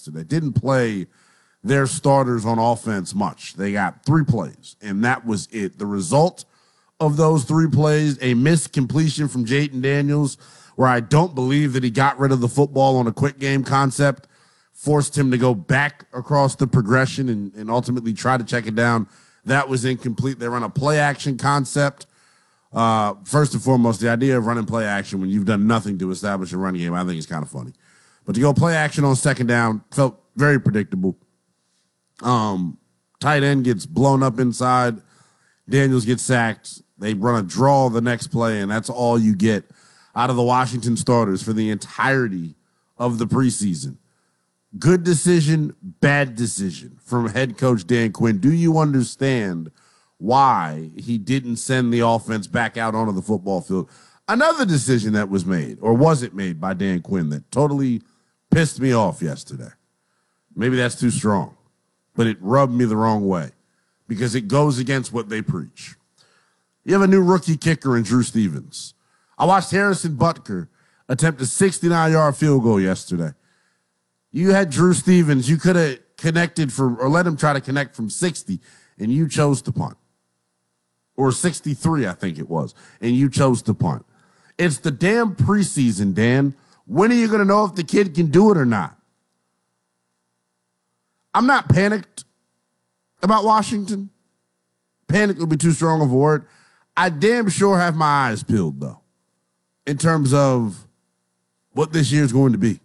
yesterday. Didn't play their starters on offense much. They got 3 plays, and that was it. The result of those 3 plays, a missed completion from Jayden Daniels, where I don't believe that he got rid of the football on a quick game concept, forced him to go back across the progression and ultimately try to check it down. That was incomplete. They run a play action concept. First and foremost, the idea of running play action when you've done nothing to establish a running game, I think is kind of funny. But to go play action on second down felt very predictable. Tight end gets blown up inside. Daniels gets sacked. They run a draw the next play, and that's all you get out of the Washington starters for the entirety of the preseason. Good decision, bad decision from head coach Dan Quinn. Do you understand why he didn't send the offense back out onto the football field? Another decision that was made, or was it made by Dan Quinn, that totally pissed me off yesterday. Maybe that's too strong, but it rubbed me the wrong way because it goes against what they preach. You have a new rookie kicker in Drew Stevens. I watched Harrison Butker attempt a 69-yard field goal yesterday. You had Drew Stevens. You could have connected or let him try to connect from 60, and you chose to punt. Or 63, I think it was, and you chose to punt. It's the damn preseason, Dan. When are you going to know if the kid can do it or not? I'm not panicked about Washington. Panic would be too strong of a word. I damn sure have my eyes peeled, though, in terms of what this year is going to be.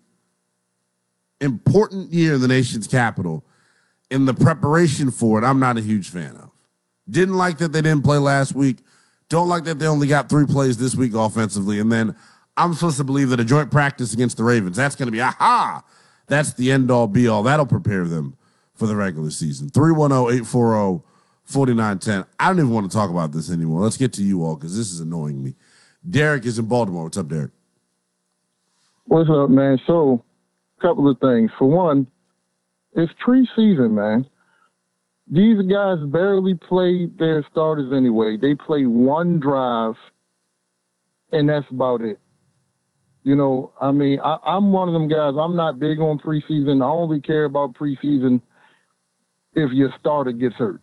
Important year in the nation's capital. In the preparation for it, I'm not a huge fan of. Didn't like that they didn't play last week. Don't like that they only got 3 plays this week offensively. And then I'm supposed to believe that a joint practice against the Ravens, that's going to be, that's the end-all, be-all. That'll prepare them for the regular season. 310-840-4910. I don't even want to talk about this anymore. Let's get to you all because this is annoying me. Derek is in Baltimore. What's up, Derek? What's up, man? So, a couple of things. For one, it's preseason, man. These guys barely play their starters anyway. They play 1 drive, and that's about it. You know, I mean, I'm one of them guys. I'm not big on preseason. I only care about preseason if your starter gets hurt,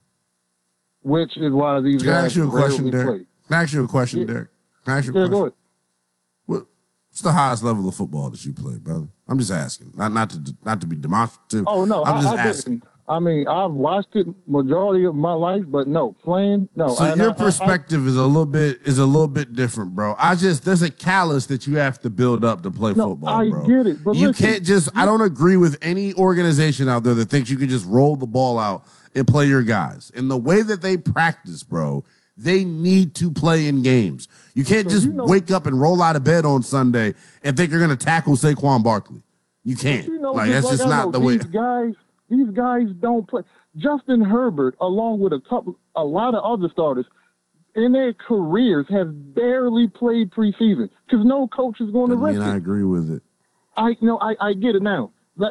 which is why these guys barely play. Can I ask you a question, Derek? Can I ask you a question? Go ahead. What's the highest level of football that you play, brother? I'm just asking, not to be demonstrative. Oh no, I'm just asking. I mean, I've watched it majority of my life, but no, playing, no. So your perspective is a little bit different, bro. There's a callus that you have to build up to play football, bro. I get it, but you can't just. I don't agree with any organization out there that thinks you can just roll the ball out and play your guys. And the way that they practice, bro, they need to play in games. You can't just wake up and roll out of bed on Sunday and think you're going to tackle Saquon Barkley. You can't. That's just not the way. These guys don't play. Justin Herbert, along with a lot of other starters, in their careers have barely played preseason because no coach is going to risk it. I agree with it. I get it now.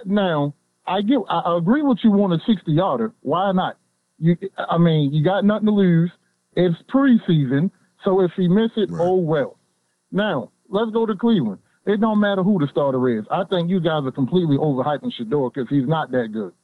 I agree with you on a 60-yarder. Why not? You got nothing to lose. It's preseason, so if he misses it, oh well. Now, let's go to Cleveland. It don't matter who the starter is. I think you guys are completely overhyping Shedeur because he's not that good.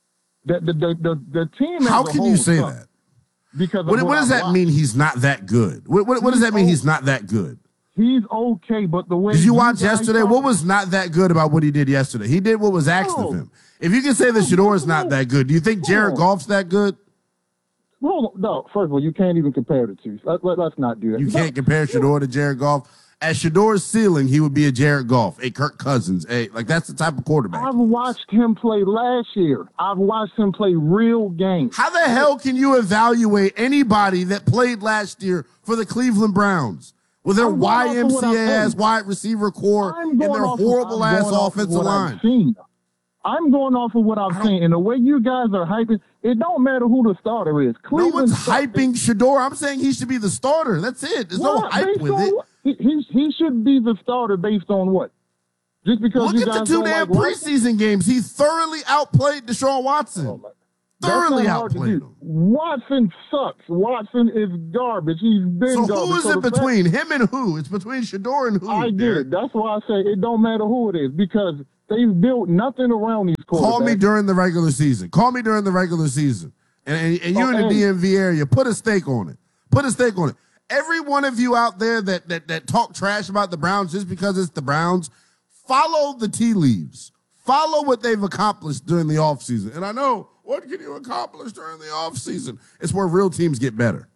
The team. How can you say that? Because what does that mean? He's not that good. What does that mean? He's not that good. He's okay, but the way did you watch yesterday? What was not that good about what he did yesterday? He did what was asked of him. If you can say that Shedeur is not that good, do you think Jared Goff's that good? Well, no. First of all, you can't even compare the two. Let's not do that. You can't compare Shedeur to Jared Goff. At Shedeur's ceiling, he would be a Jared Goff, a Kirk Cousins, that's the type of quarterback. I've watched him play last year. I've watched him play real games. How the hell can you evaluate anybody that played last year for the Cleveland Browns with their YMCA-ass wide receiver core and their horrible-ass offensive line? I'm going off of what I've seen, and the way you guys are hyping, it don't matter who the starter is. No one's hyping Shedeur. I'm saying he should be the starter. That's it. There's no hype with it. He should be the starter based on what? Just because look at the 2 damn preseason games. He thoroughly outplayed Deshaun Watson. Thoroughly outplayed him. Watson sucks. Watson is garbage. He's been garbage. So who is it between him and who? It's between Shedeur and who? I get it. That's why I say it don't matter who it is because They've built nothing around these quarterbacks. Call me during the regular season. Call me during the regular season. And you're in the DMV area. Put a stake on it. Put a stake on it. Every one of you out there that talk trash about the Browns just because it's the Browns, follow the tea leaves. Follow what they've accomplished during the offseason. And I know, what can you accomplish during the offseason? It's where real teams get better.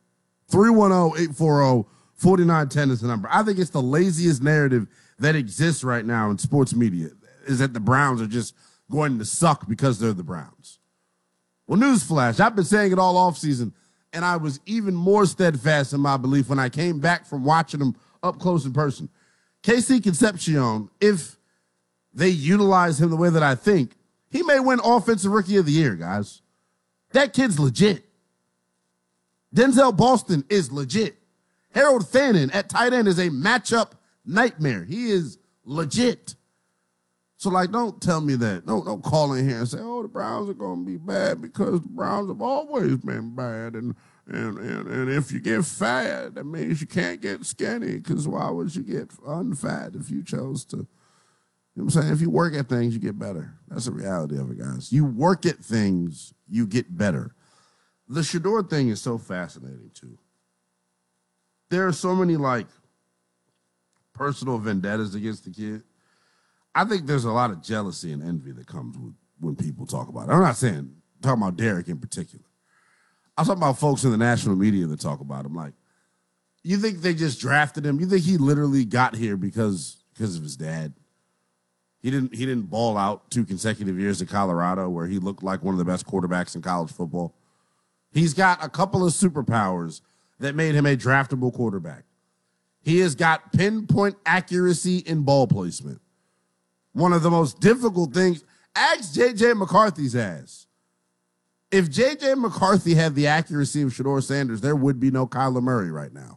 310-840-4910 is the number. I think it's the laziest narrative that exists right now in sports media, is that the Browns are just going to suck because they're the Browns. Well, newsflash, I've been saying it all offseason, and I was even more steadfast in my belief when I came back from watching them up close in person. KC Concepcion, if they utilize him the way that I think, he may win Offensive Rookie of the Year, guys. That kid's legit. Denzel Boston is legit. Harold Fannin at tight end is a matchup nightmare. He is legit. So, don't tell me that. Don't call in here and say, oh, the Browns are going to be bad because the Browns have always been bad. And if you get fat, that means you can't get skinny, because why would you get unfat if you chose to? You know what I'm saying? If you work at things, you get better. That's the reality of it, guys. You work at things, you get better. The Shedeur thing is so fascinating, too. There are so many, personal vendettas against the kid. I think there's a lot of jealousy and envy that comes when people talk about it. I'm not talking about Derek in particular. I'm talking about folks in the national media that talk about him. You think they just drafted him? You think he literally got here because of his dad? He didn't ball out 2 consecutive years at Colorado where he looked like one of the best quarterbacks in college football. He's got a couple of superpowers that made him a draftable quarterback. He has got pinpoint accuracy in ball placement. One of the most difficult things. Ask J.J. McCarthy's ass. If J.J. McCarthy had the accuracy of Shedeur Sanders, there would be no Kyler Murray right now.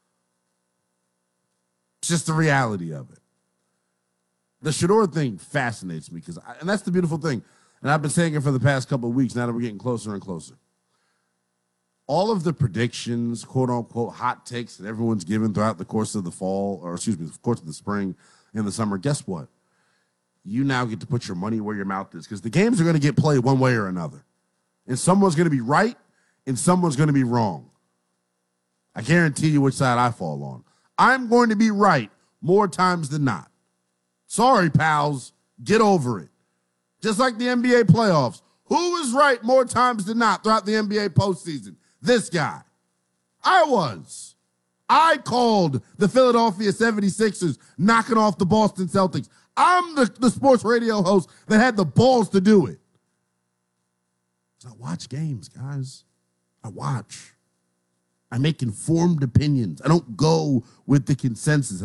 It's just the reality of it. The Shedeur thing fascinates me, and that's the beautiful thing. And I've been saying it for the past couple of weeks now that we're getting closer and closer. All of the predictions, quote unquote, hot takes that everyone's given throughout the course of the fall, the course of the spring and the summer, guess what? You now get to put your money where your mouth is, because the games are going to get played one way or another. And someone's going to be right and someone's going to be wrong. I guarantee you which side I fall on. I'm going to be right more times than not. Sorry, pals. Get over it. Just like the NBA playoffs. Who was right more times than not throughout the NBA postseason? This guy. I was. I called the Philadelphia 76ers knocking off the Boston Celtics. I'm the sports radio host that had the balls to do it. So I watch games, guys. I watch. I make informed opinions. I don't go with the consensus.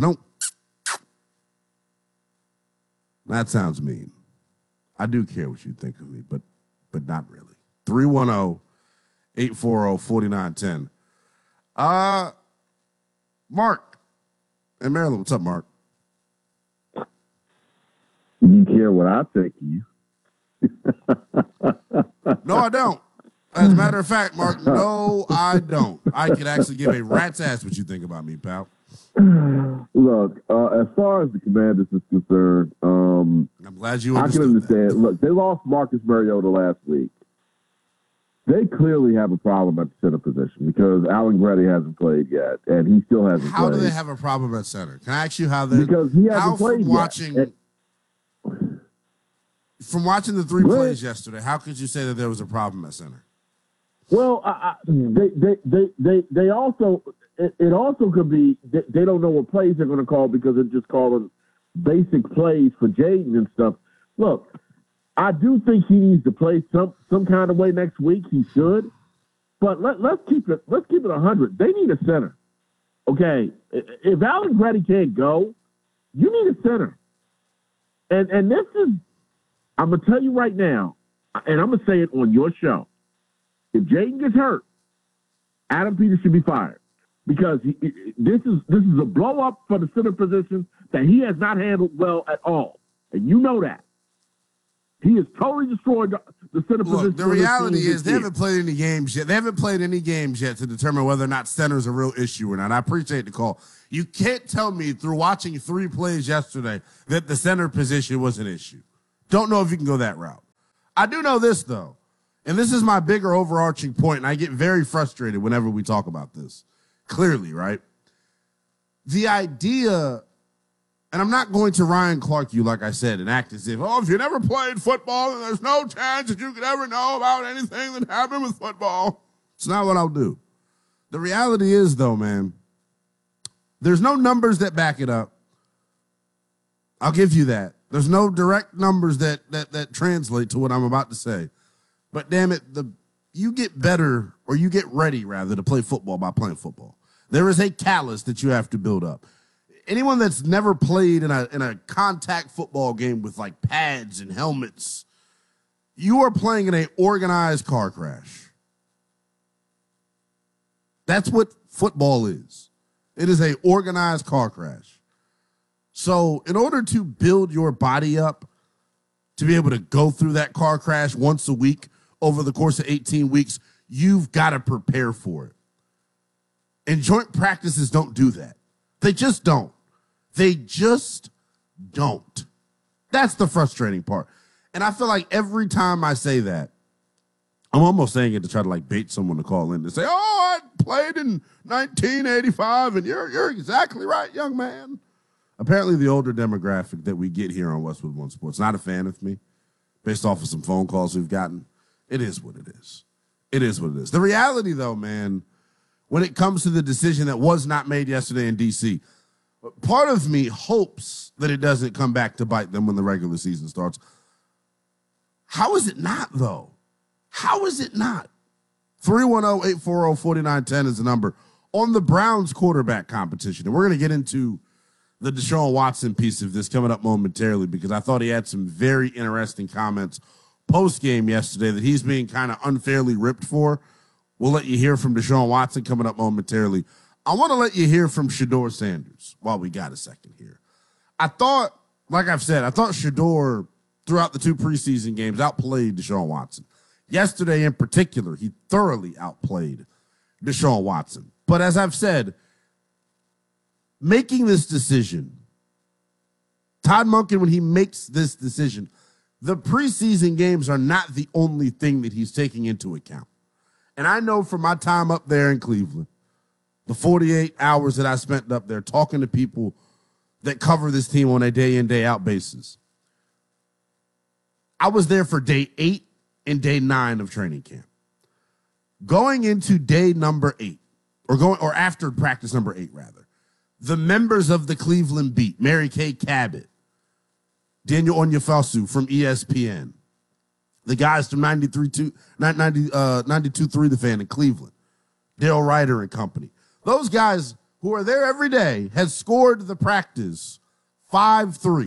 That sounds mean. I do care what you think of me, but not really. 310-840-4910. Mark in Maryland. What's up, Mark? You care what I think of you? No, I don't. As a matter of fact, Mark, no, I don't. I could actually give a rat's ass what you think about me, pal. Look, as far as the Commanders is concerned, I'm glad you understood. I can understand. That. Look, they lost Marcus Mariota last week. They clearly have a problem at the center position because Alan Grady hasn't played yet, and he still hasn't played. How do they have a problem at center? Can I ask you how they? Because he hasn't played yet. From watching the 3 plays yesterday, how could you say that there was a problem at center? Well, they also it also could be they don't know what plays they're going to call because they're just calling basic plays for Jaden and stuff. Look, I do think he needs to play some kind of way next week. He should, but let's keep it 100. They need a center. Okay, if Alan Grady can't go, you need a center. And this is, I'm gonna tell you right now, and I'm gonna say it on your show. If Jaden gets hurt, Adam Peters should be fired because this is a blow up for the center position that he has not handled well at all, and you know that. He has totally destroyed the center position. Look, the reality is they haven't played any games yet. They haven't played any games yet to determine whether or not center is a real issue or not. I appreciate the call. You can't tell me through watching 3 plays yesterday that the center position was an issue. Don't know if you can go that route. I do know this, though, and this is my bigger overarching point, and I get very frustrated whenever we talk about this. Clearly, right? The idea, and I'm not going to Ryan Clark you, like I said, and act as if, if you never played football, then there's no chance that you could ever know about anything that happened with football. It's not what I'll do. The reality is, though, man, there's no numbers that back it up. I'll give you that. There's no direct numbers that translate to what I'm about to say. But damn it, you get better, or you get ready, rather, to play football by playing football. There is a callus that you have to build up. Anyone that's never played in a contact football game with like pads and helmets, you are playing in an organized car crash. That's what football is. It is an organized car crash. So in order to build your body up to be able to go through that car crash once a week over the course of 18 weeks, you've got to prepare for it. And joint practices don't do that. They just don't. They just don't. That's the frustrating part. And I feel like every time I say that, I'm almost saying it to try to like bait someone to call in and say, I played in 1985, and you're exactly right, young man. Apparently the older demographic that we get here on Westwood One Sports, not a fan of me, based off of some phone calls we've gotten. It is what it is. It is what it is. The reality, though, man, when it comes to the decision that was not made yesterday in D.C., part of me hopes that it doesn't come back to bite them when the regular season starts. How is it not, though? How is it not? 310-840-4910 is the number on the Browns quarterback competition. And we're going to get into the Deshaun Watson piece of this coming up momentarily, because I thought he had some very interesting comments post-game yesterday that he's being kind of unfairly ripped for. We'll let you hear from Deshaun Watson coming up momentarily. I want to let you hear from Shedeur Sanders while we got a second here. I thought, like I've said, Shedeur throughout the two preseason games outplayed Deshaun Watson. Yesterday in particular, he thoroughly outplayed Deshaun Watson. But as I've said, making this decision, Todd Monken, when he makes this decision, the preseason games are not the only thing that he's taking into account. And I know from my time up there in Cleveland, the 48 hours that I spent up there talking to people that cover this team on a day in, day out basis, I was there for day 8 and day 9 of training camp. Going into day number 8, or after practice number 8, rather, the members of the Cleveland beat, Mary Kay Cabot, Daniel Onyefasu from ESPN, the guys from 92.3 The Fan in Cleveland, Dale Ryder and company. Those guys who are there every day had scored the practice 5-3.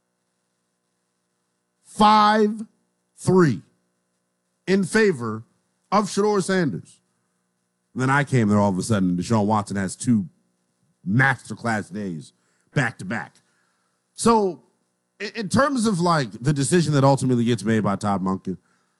5-3 in favor of Shedeur Sanders. And then I came there all of a sudden, and Deshaun Watson has 2 masterclass days back to back. So in terms of like the decision that ultimately gets made by Todd Monken,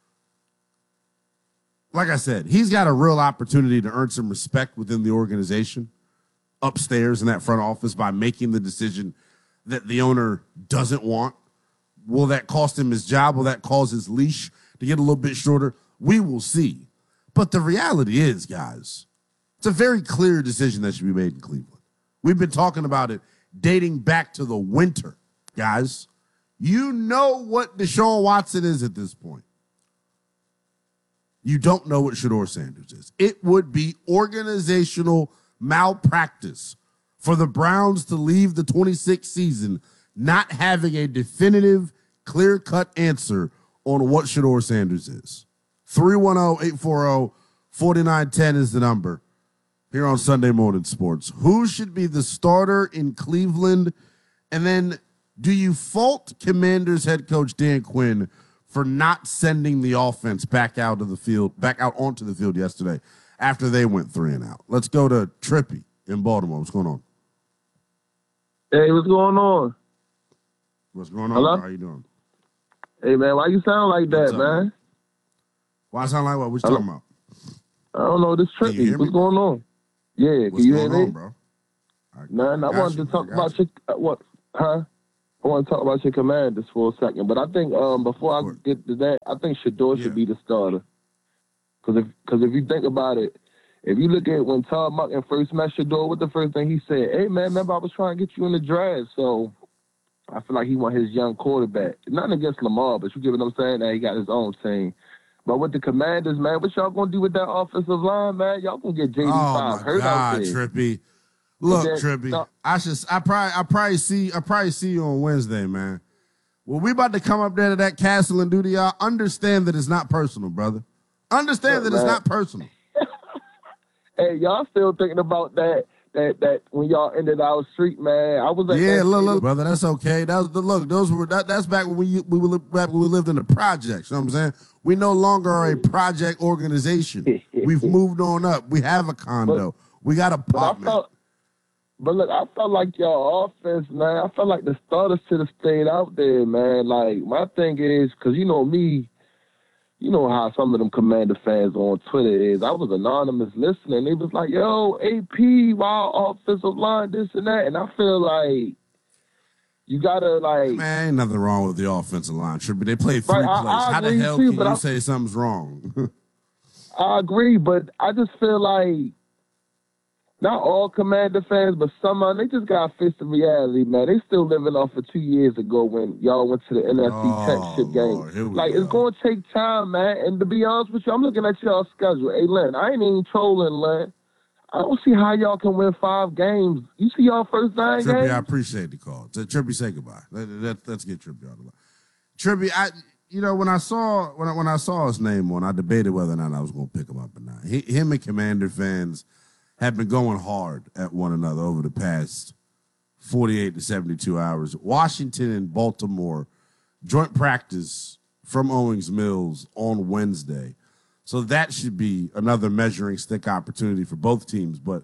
like I said, he's got a real opportunity to earn some respect within the organization upstairs in that front office by making the decision that the owner doesn't want. Will that cost him his job? Will that cause his leash to get a little bit shorter? We will see. But the reality is, guys, it's a very clear decision that should be made in Cleveland. We've been talking about it dating back to the winter, guys. You know what Deshaun Watson is at this point. You don't know what Shedeur Sanders is. It would be organizational malpractice for the Browns to leave the 26th season not having a definitive, clear-cut answer on what Shedeur Sanders is. 310-840-4910 is the number here on Sunday Morning Sports. Who should be the starter in Cleveland? And then do you fault Commanders head coach Dan Quinn for not sending the offense back out onto the field yesterday after they went 3-and-out? Let's go to Trippy in Baltimore. What's going on? Hey, what's going on? What's going on? Hello? How you doing? Hey, man, why you sound like that, man? Why I sound like what? What you talking about? I don't know. This Can you hear trippy. What's me? going on? Yeah, What's can you going hear on, me? bro? Man, I wanted to talk about what? Huh? want to talk about your Commanders for a second, but I think before I get to that, I think Shedeur should be the starter. Because if you think about it, if you look at when Todd Monken first met Shedeur, what the first thing he said? Hey, man, remember I was trying to get you in the draft. So I feel like he want his young quarterback. Nothing against Lamar, but you get what I'm saying? That he got his own team. But with the Commanders, man, what y'all going to do with that offensive line, man? Y'all going to get JD5 hurt out there. Trippy. Look, Trippy, I probably see you on Wednesday, man. Well, we about to come up there to that castle and do the y'all. Understand that it's not personal, brother. Understand that it's not personal. Hey, y'all still thinking about that when y'all ended our street, man? I was like, look, brother, that's okay. That's back when we lived in the projects. You know what I'm saying? We no longer are a project organization. We've moved on up. We have a condo. We got an apartment. But look, I felt like y'all offense, man. I felt like the starters should have stayed out there, man. Like, my thing is, because you know me, you know how some of them Commander fans on Twitter is. I was anonymous listening. They was like, yo, AP, wild offensive line, this and that. And I feel like you got to, like... Man, ain't nothing wrong with the offensive line. Trippy, they play three plays. How the hell can you say something's wrong? I agree, but I just feel like not all Commander fans, but some of them, they just got to face the reality, man. They still living off of 2 years ago when y'all went to the NFC Championship game. Like, it's going to take time, man. And to be honest with you, I'm looking at y'all's schedule. Hey, Len, I ain't even trolling, Len. I don't see how y'all can win 5 games. You see y'all first 9 Trippy, games? I appreciate the call. Trippy, say goodbye. Let's get Trippy out of the line. Trippy, when I saw his name on, I debated whether or not I was going to pick him up or not. Him and Commander fans have been going hard at one another over the past 48 to 72 hours. Washington and Baltimore, joint practice from Owings Mills on Wednesday. So that should be another measuring stick opportunity for both teams. But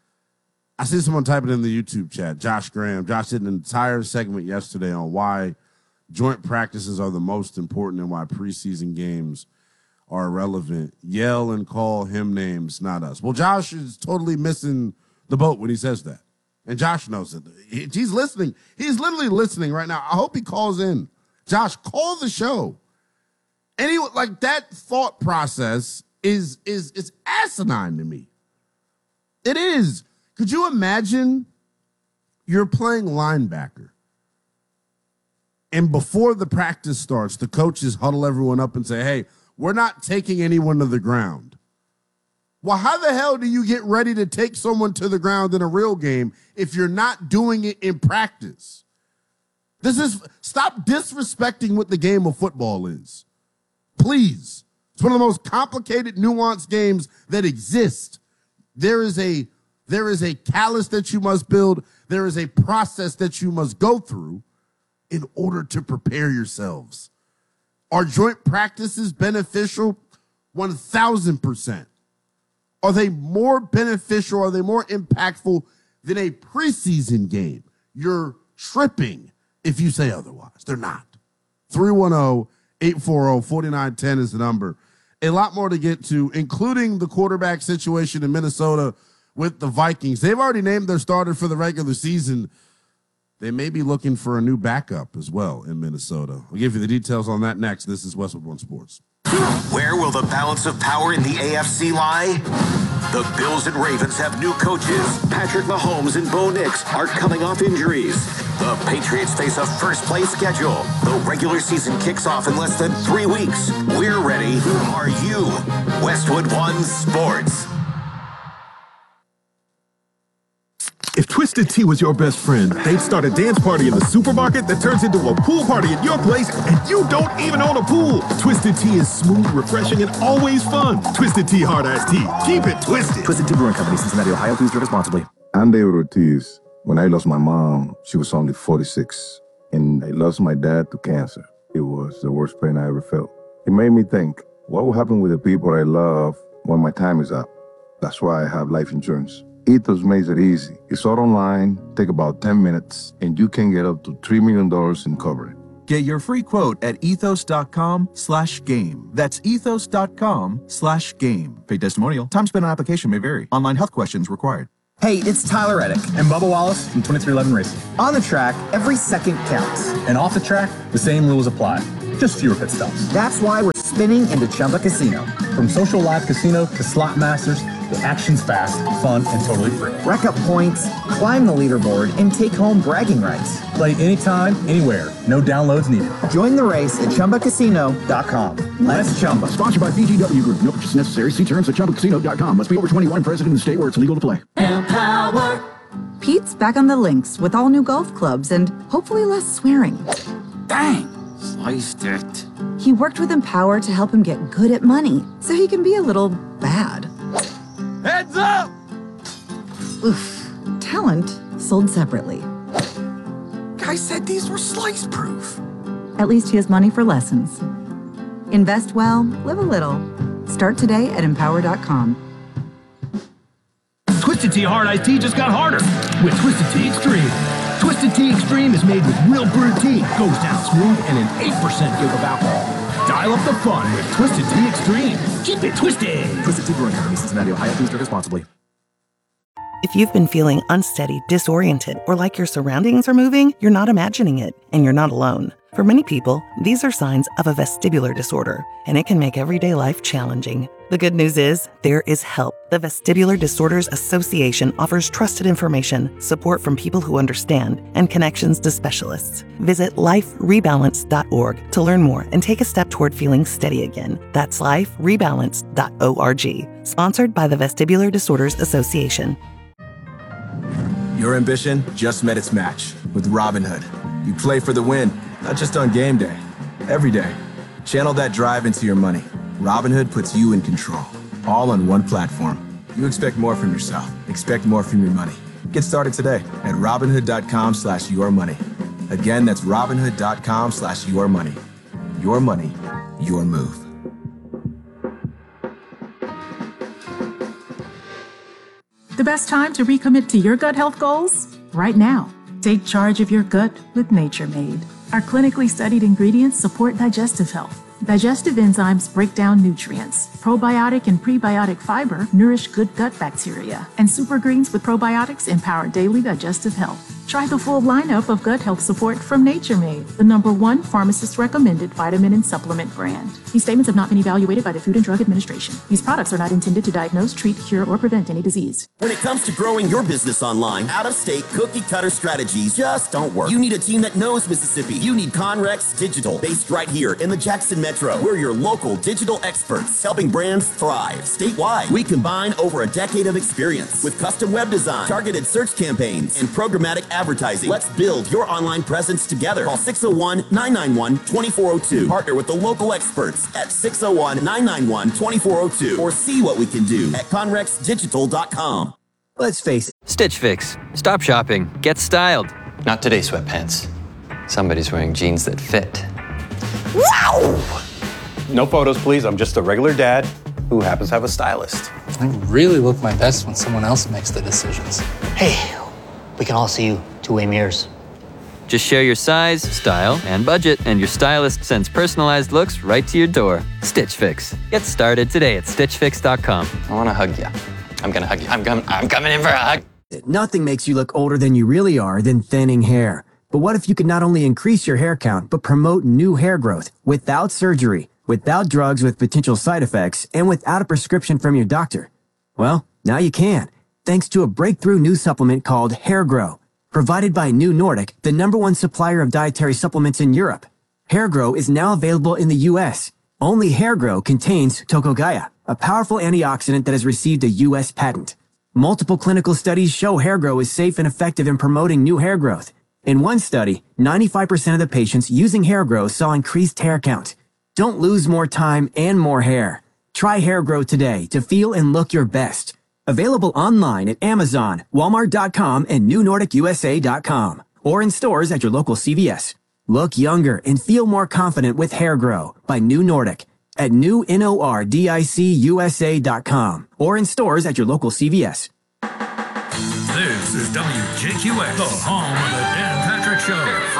I see someone typing in the YouTube chat, Josh Graham. Josh did an entire segment yesterday on why joint practices are the most important and why preseason games are irrelevant. Yell and call him names, not us. Well, Josh is totally missing the boat when he says that. And Josh knows it. He's listening. He's literally listening right now. I hope he calls in. Josh, call the show. Like that thought process is asinine to me. It is. Could you imagine you're playing linebacker and before the practice starts, the coaches huddle everyone up and say, hey, we're not taking anyone to the ground. Well, how the hell do you get ready to take someone to the ground in a real game if you're not doing it in practice? Stop disrespecting what the game of football is. Please. It's one of the most complicated, nuanced games that exist. There is a callus that you must build. There is a process that you must go through in order to prepare yourselves. Are joint practices beneficial? 1,000%. Are they more beneficial? Are they more impactful than a preseason game? You're tripping if you say otherwise. They're not. 310-840-4910 is the number. A lot more to get to, including the quarterback situation in Minnesota with the Vikings. They've already named their starter for the regular season. They may be looking for a new backup as well in Minnesota. We'll give you the details on that next. This is Westwood One Sports. Where will the balance of power in the AFC lie? The Bills and Ravens have new coaches. Patrick Mahomes and Bo Nix are coming off injuries. The Patriots face a first-place schedule. The regular season kicks off in less than 3 weeks. We're ready. Are you? Westwood One Sports. If Twisted Tea was your best friend, they'd start a dance party in the supermarket that turns into a pool party at your place, and you don't even own a pool. Twisted Tea is smooth, refreshing, and always fun. Twisted Tea Hard Iced Tea. Keep it twisted. Twisted Tea Brewing Company, Cincinnati, Ohio. Please drink responsibly. I'm David Ortiz. When I lost my mom, she was only 46, and I lost my dad to cancer. It was the worst pain I ever felt. It made me think, what will happen with the people I love when my time is up? That's why I have life insurance. Ethos makes it easy. It's all online, take about 10 minutes, and you can get up to $3 million in coverage. Get your free quote at ethos.com/game. That's ethos.com/game. Paid testimonial. Time spent on application may vary. Online health questions required. Hey, it's Tyler Reddick. And Bubba Wallace from 2311 Racing. On the track, every second counts. And off the track, the same rules apply. Just fewer pit stops. That's why we're spinning into Chumba Casino. From social live casino to slot masters, the action's fast, fun, and totally free. Rack up points, climb the leaderboard, and take home bragging rights. Play anytime, anywhere. No downloads needed. Join the race at ChumbaCasino.com. Let's Chumba. Sponsored by VGW Group. No purchase necessary. See terms at ChumbaCasino.com. Must be over 21, present in the state where it's legal to play. Empower. Pete's back on the links with all new golf clubs and hopefully less swearing. Dang! Sliced it. He worked with Empower to help him get good at money so he can be a little bad. Heads up! Oof. Talent sold separately. Guy said these were slice proof. At least he has money for lessons. Invest well, live a little. Start today at Empower.com. Twisted Tea Hard Iced Tea just got harder with Twisted Tea Extreme. Twisted Tea Extreme is made with real brewed tea, goes down smooth, and an 8% give of alcohol. Dial up the fun with Twisted Tea Extreme. Keep it twisted. Twisted Tea Brewing Company, Cincinnati, Ohio. Please drink responsibly. If you've been feeling unsteady, disoriented, or like your surroundings are moving, you're not imagining it, and you're not alone. For many people, these are signs of a vestibular disorder, and it can make everyday life challenging. The good news is, there is help. The Vestibular Disorders Association offers trusted information, support from people who understand, and connections to specialists. Visit liferebalance.org to learn more and take a step toward feeling steady again. That's liferebalance.org. Sponsored by the Vestibular Disorders Association. Your ambition just met its match with Robinhood. You play for the win, not just on game day, every day. Channel that drive into your money. Robinhood puts you in control, all on one platform. You expect more from yourself. Expect more from your money. Get started today at Robinhood.com/yourmoney. Again, that's Robinhood.com/yourmoney. Your money, your move. The best time to recommit to your gut health goals? Right now. Take charge of your gut with Nature Made. Our clinically studied ingredients support digestive health. Digestive enzymes break down nutrients. Probiotic and prebiotic fiber nourish good gut bacteria. And super greens with probiotics empower daily digestive health. Try the full lineup of gut health support from Nature Made, the #1 pharmacist-recommended vitamin and supplement brand. These statements have not been evaluated by the Food and Drug Administration. These products are not intended to diagnose, treat, cure, or prevent any disease. When it comes to growing your business online, out-of-state cookie-cutter strategies just don't work. You need a team that knows Mississippi. You need Conrex Digital, based right here in the Jackson Metro. We're your local digital experts, helping brands thrive statewide. We combine over a decade of experience with custom web design, targeted search campaigns, and programmatic advertising. Let's build your online presence together. Call 601-991-2402. Partner with the local experts at 601-991-2402 or see what we can do at conrexdigital.com. Let's face it. Stitch Fix. Stop shopping. Get styled. Not today, sweatpants. Somebody's wearing jeans that fit. Wow! No photos, please. I'm just a regular dad who happens to have a stylist. I really look my best when someone else makes the decisions. Hey, we can all see you two-way mirrors. Just share your size, style, and budget, and your stylist sends personalized looks right to your door. Stitch Fix. Get started today at StitchFix.com. I want to hug you. I'm going to hug you. I'm coming in for a hug. Nothing makes you look older than you really are than thinning hair. But what if you could not only increase your hair count, but promote new hair growth without surgery, without drugs with potential side effects, and without a prescription from your doctor? Well, now you can, thanks to a breakthrough new supplement called Hair Grow, provided by New Nordic, the #1 supplier of dietary supplements in Europe. Hair Grow is now available in the U.S. Only Hair Grow contains Tocogaya, a powerful antioxidant that has received a U.S. patent. Multiple clinical studies show Hair Grow is safe and effective in promoting new hair growth. In one study, 95% of the patients using Hair Grow saw increased hair count. Don't lose more time and more hair. Try Hair Grow today to feel and look your best. Available online at Amazon, Walmart.com, and NewNordicUSA.com, or in stores at your local CVS. Look younger and feel more confident with Hair Grow by New Nordic at NewNordicUSA.com, or in stores at your local CVS. This is WJQX, the home of the Dan Patrick Show.